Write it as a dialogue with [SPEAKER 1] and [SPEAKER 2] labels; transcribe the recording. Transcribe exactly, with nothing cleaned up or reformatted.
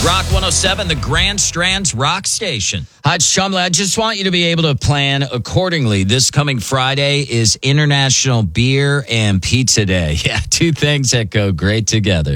[SPEAKER 1] Rock one oh seven, the Grand Strands Rock Station.
[SPEAKER 2] Hi, it's Chumley. I just want you to be able to plan accordingly. This coming Friday is International Beer and Pizza Day. Yeah, two things that go great together.